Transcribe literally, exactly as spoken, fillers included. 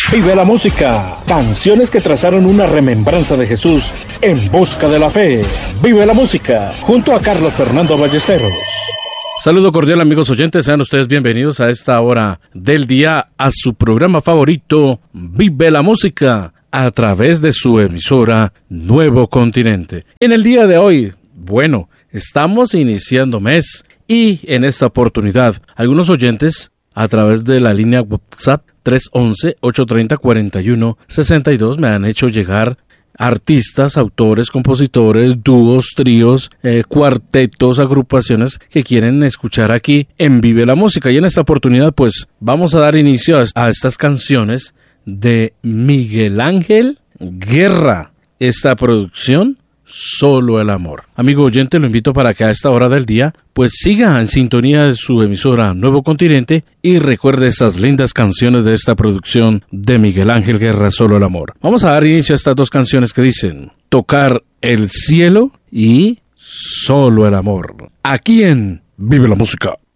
Vive la música. Canciones que trazaron una remembranza de Jesús en busca de la fe. Vive la música. Junto a Carlos Fernando Ballesteros. Saludo cordial, amigos oyentes, sean ustedes bienvenidos a esta hora del día a su programa favorito, Vive la Música, a través de su emisora Nuevo Continente. En el día de hoy, bueno, estamos iniciando mes y en esta oportunidad, algunos oyentes a través de la línea WhatsApp tres once, ocho treinta, cuarenta y uno sesenta y dos me han hecho llegar artistas, autores, compositores, dúos, tríos, eh, cuartetos, agrupaciones que quieren escuchar aquí en Vive la Música. Y en esta oportunidad, pues, vamos a dar inicio a, a estas canciones de Miguel Ángel Guerra. Esta producción, Solo el Amor. Amigo oyente, lo invito para que a esta hora del día, pues, siga en sintonía de su emisora Nuevo Continente y recuerde estas lindas canciones de esta producción de Miguel Ángel Guerra, Solo el Amor. Vamos a dar inicio a estas dos canciones que dicen Tocar el Cielo y Solo el Amor. Aquí en Vive la Música.